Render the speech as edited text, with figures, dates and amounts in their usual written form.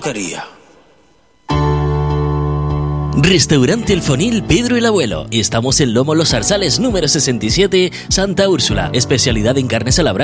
quería. Restaurante El Fonil Pedro el Abuelo. Estamos en Lomo Los Zarzales número 67, Santa Úrsula. Especialidad en carnes a la brasa.